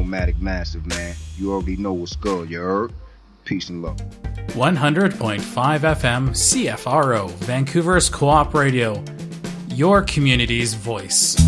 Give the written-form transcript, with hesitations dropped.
Nomadic Massive, man. You already know what's good, you heard? Peace and love. 100.5 FM CFRO, Vancouver's Co-op Radio. Your community's voice.